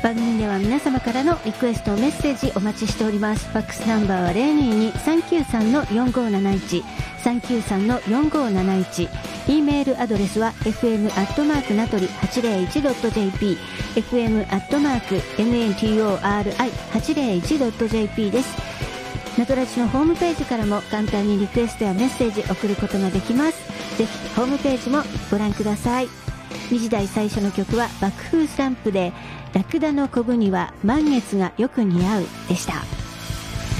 番組では皆様からのリクエストメッセージお待ちしております。ファックスナンバーは 022-393-4571 393-4571。 E メールアドレスは fm@natori801.jp fm@natori801.jp です。ナトラジのホームページからも簡単にリクエストやメッセージ送ることができます。ぜひホームページもご覧ください。2時台最初の曲は爆風スランプでラクダのコブには満月がよく似合うでした。